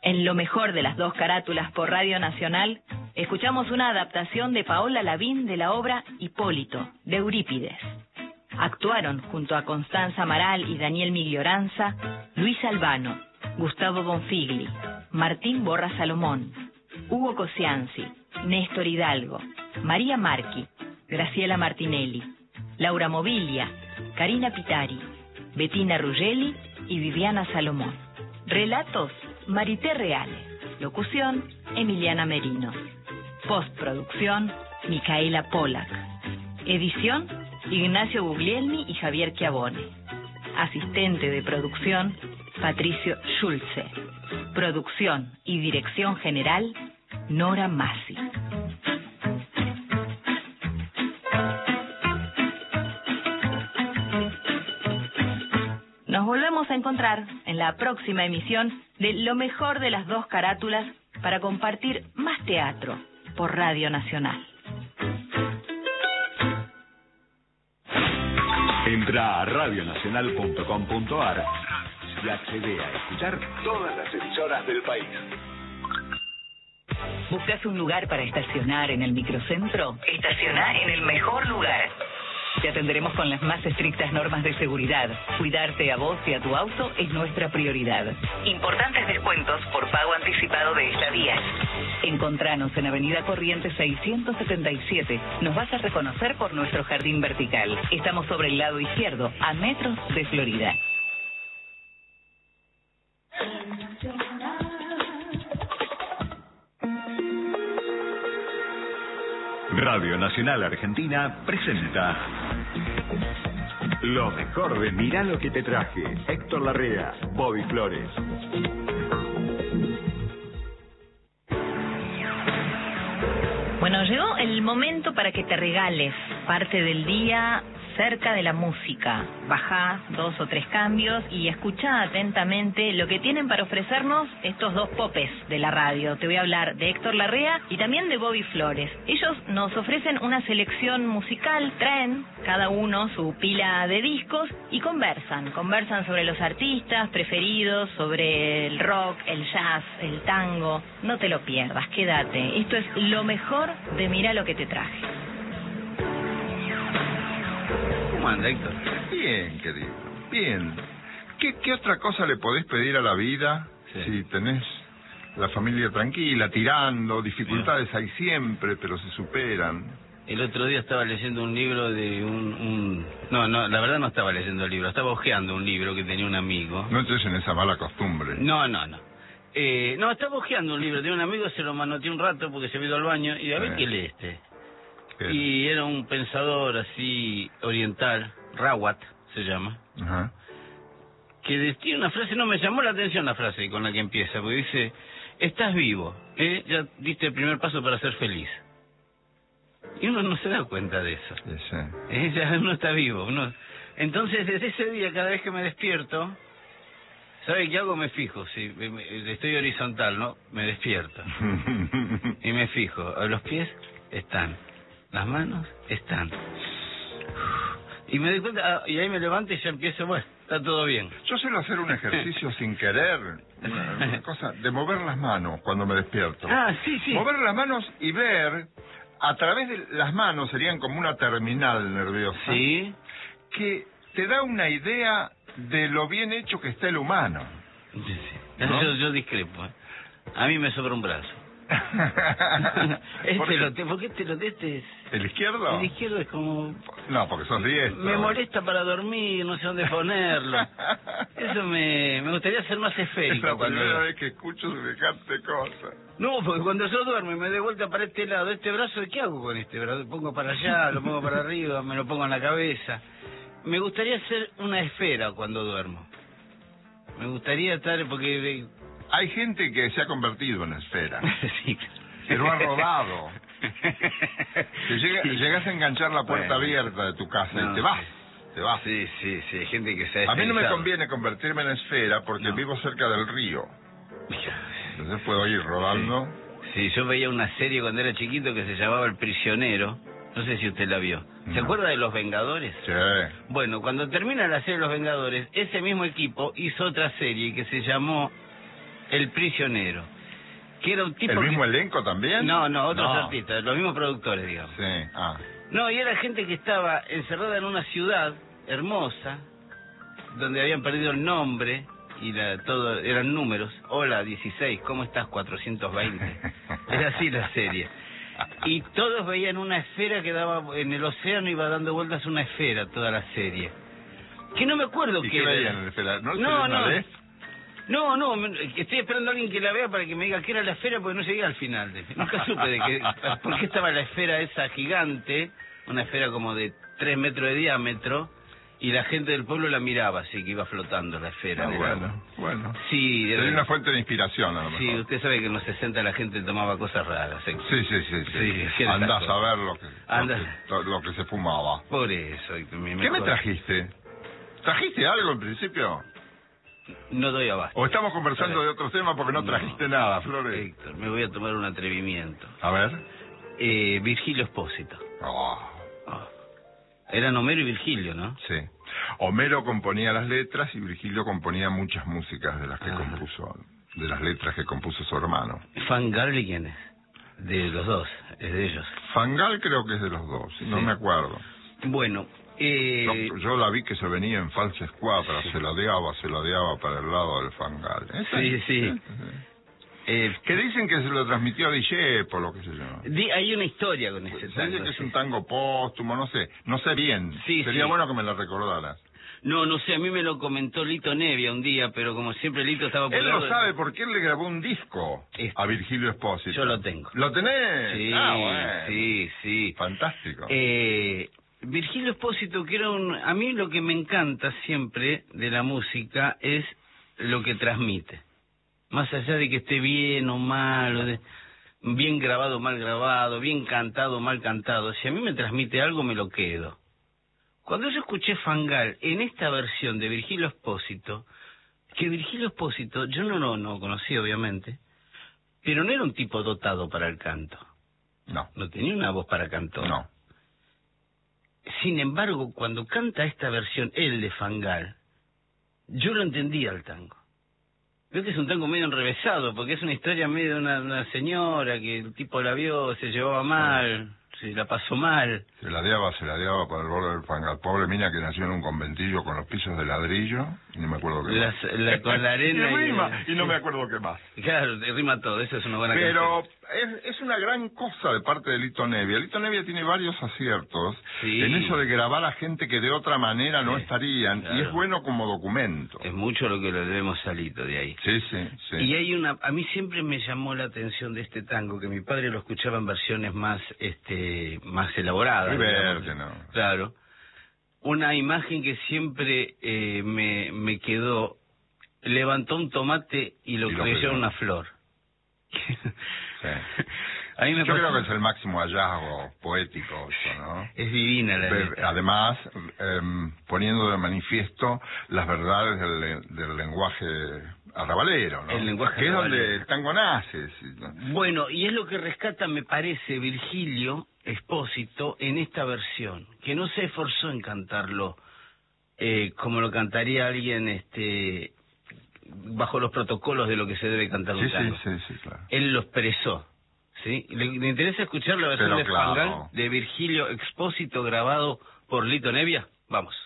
En lo mejor de las dos carátulas por Radio Nacional, escuchamos una adaptación de Paola Lavín de la obra Hipólito, de Eurípides. Actuaron junto a Constanza Amaral y Daniel Miglioranza, Luis Albano, Gustavo Bonfigli, Martín Borra Salomón, Hugo Cosianzi, Néstor Hidalgo, María Marchi, Graciela Martinelli, Laura Mobilia, Karina Pitari, Bettina Ruggeli y Viviana Salomón. Relatos, Marité Reale. Locución, Emiliana Merino. Postproducción, Micaela Polak. Edición, Ignacio Guglielmi y Javier Chiavone. Asistente de producción, Patricio Schulze. Producción y dirección general, Nora Massi. Nos volvemos a encontrar en la próxima emisión de Lo mejor de las dos carátulas para compartir más teatro por Radio Nacional. Entra a radionacional.com.ar y accede a escuchar todas las emisoras del país. ¿Buscas un lugar para estacionar en el microcentro? Estaciona en el mejor lugar. Te atenderemos con las más estrictas normas de seguridad. Cuidarte a vos y a tu auto es nuestra prioridad. Importantes descuentos por pago anticipado de estadías. Encontranos en Avenida Corrientes 677. Nos vas a reconocer por nuestro jardín vertical. Estamos sobre el lado izquierdo, a metros de Florida. Radio Nacional Argentina presenta lo mejor de Mirá lo que te traje. Héctor Larrea, Bobby Flores. Bueno, llegó el momento para que te regales parte del día cerca de la música. Bajá 2 o 3 cambios y escuchá atentamente lo que tienen para ofrecernos estos dos popes de la radio. Te voy a hablar de Héctor Larrea y también de Bobby Flores. Ellos nos ofrecen una selección musical, traen cada uno su pila de discos y conversan sobre los artistas preferidos, sobre el rock, el jazz, el tango. No te lo pierdas, quédate. Esto es lo mejor de Mirá lo que te traje. ¿Cómo anda, Héctor? Bien, querido, bien. ¿Qué otra cosa le podés pedir a la vida si tenés la familia tranquila, tirando? Dificultades hay siempre, pero se superan. El otro día estaba leyendo un libro de No, la verdad no estaba leyendo el libro, estaba hojeando un libro que tenía un amigo. No entres en esa mala costumbre. No, estaba hojeando un libro de un amigo, se lo manoteé un rato porque se había ido al baño y a ver qué lee este. Y era un pensador así oriental, Rawat se llama, que tiene una frase, no me llamó la atención la frase con la que empieza, porque dice, estás vivo, ya diste el primer paso para ser feliz. Y uno no se da cuenta de eso. Ya uno está vivo. Entonces, desde ese día, cada vez que me despierto, ¿sabe qué hago? Me fijo, si estoy horizontal, ¿no? Me despierto. Y me fijo, a los pies están. Las manos están. Y me doy cuenta, y ahí me levanto y ya empiezo, bueno, está todo bien. Yo suelo hacer un ejercicio sin querer, una cosa de mover las manos cuando me despierto. Sí. Mover las manos y ver, a través de las manos, serían como una terminal nerviosa. Sí. Que te da una idea de lo bien hecho que está el humano. Sí. ¿No? Yo discrepo. A mí me sobra un brazo. ¿Por qué este es? ¿El izquierdo? El izquierdo es como... No, porque sos diestro. Me molesta para dormir, no sé dónde ponerlo. Eso me gustaría ser más esférico. Es la primera vez que escucho semejante cosa. No, porque cuando yo duermo y me doy vuelta para este lado, este brazo, ¿qué hago con este brazo? Lo pongo para allá, lo pongo para arriba, me lo pongo en la cabeza. Me gustaría ser una esfera cuando duermo. Me gustaría estar, porque... Hay gente que se ha convertido en esfera. Sí. Se lo ha rodado. Llegas a enganchar la puerta abierta de tu casa y te vas. Sí, hay gente que se ha... A mí no me conviene convertirme en esfera porque vivo cerca del río. Entonces puedo ir rodando. Sí, yo veía una serie cuando era chiquito que se llamaba El Prisionero. No sé si usted la vio. ¿Se acuerda de Los Vengadores? Sí. Bueno, cuando termina la serie Los Vengadores, ese mismo equipo hizo otra serie que se llamó El Prisionero, que era un tipo... ¿El mismo elenco también? No, otros artistas, los mismos productores, digamos. Sí, No, y era gente que estaba encerrada en una ciudad hermosa, donde habían perdido el nombre, y todo eran números. Hola, 16, ¿cómo estás? 420. Era así la serie. Y todos veían una esfera que daba en el océano, iba dando vueltas una esfera toda la serie. Que no me acuerdo qué veían en la esfera. ¿No? Estoy esperando a alguien que la vea para que me diga qué era la esfera, porque no llegué al final. Nunca supe de por qué estaba la esfera esa gigante, una esfera como de 3 metros de diámetro, y la gente del pueblo la miraba, así que iba flotando la esfera. Bueno. Sí, era una fuente de inspiración, a lo mejor. Sí, usted sabe que en los 60 la gente tomaba cosas raras. Sí. Andás a ver lo que se fumaba. Por eso. ¿Qué me trajiste? ¿Trajiste algo en principio? No doy abasto. ¿O estamos conversando de otros temas porque no trajiste nada, Flores? Héctor, me voy a tomar un atrevimiento. A ver. Virgilio Espósito. Eran Homero y Virgilio, ¿no? Sí. Homero componía las letras y Virgilio componía muchas músicas de las que compuso, de las letras que compuso su hermano. ¿Fangal y quién es? De los dos, es de ellos. Fangal creo que es de los dos, no me acuerdo. Bueno, yo la vi que se venía en falsa escuadra, se ladeaba para el lado del Fangal. Sí. Que dicen que se lo transmitió a Discepolo, qué sé yo. Hay una historia con ese tango. Dice que es un tango póstumo, no sé bien. Sería bueno que me lo recordaras. No sé, a mí me lo comentó Lito Nevia un día, pero como siempre Lito estaba... Él lo sabe porque él le grabó un disco a Virgilio Espósito. Yo lo tengo. ¿Lo tenés? Sí, bueno. sí. Fantástico. Virgilio Espósito, que era a mí lo que me encanta siempre de la música es lo que transmite. Más allá de que esté bien o mal, bien grabado o mal grabado, bien cantado o mal cantado, si a mí me transmite algo me lo quedo. Cuando yo escuché Fangal en esta versión de Virgilio Espósito, que Virgilio Espósito, yo no conocí obviamente, pero no era un tipo dotado para el canto. No tenía una voz para cantor. No. Sin embargo, cuando canta esta versión, él de Fangal, yo lo entendía al tango. Creo que es un tango medio enrevesado, porque es una historia medio de una señora que el tipo la vio, se llevaba mal, se la pasó mal. Se ladeaba por el borde del Fangal. Pobre mina que nació en un conventillo con los pisos de ladrillo, y no me acuerdo qué más. Con la arena y no me acuerdo qué más. Claro, rima todo, eso es una buena canción. Pero es una gran cosa de parte de Lito Nevia. Lito Nevia tiene varios aciertos en eso de grabar a gente que de otra manera no estarían, y es bueno como documento. Es mucho lo que le debemos a Lito de ahí. Sí. Y hay a mí siempre me llamó la atención de este tango, que mi padre lo escuchaba en versiones más elaboradas. Claro. Una imagen que siempre me quedó: levantó un tomate y lo creyó una flor. Yo creo que es el máximo hallazgo poético, ¿no? Es divina la letra. Además, poniendo de manifiesto las verdades del lenguaje arrabalero, ¿no? El lenguaje que arrabalero. Es donde el tango nace. Bueno, y es lo que rescata, me parece, Virgilio Espósito en esta versión, que no se esforzó en cantarlo como lo cantaría alguien bajo los protocolos de lo que se debe cantar un tango. Sí, claro. Él lo expresó, ¿sí? ¿Le interesa escuchar la versión de Fangal de Virgilio Espósito grabado por Lito Nevia? Vamos.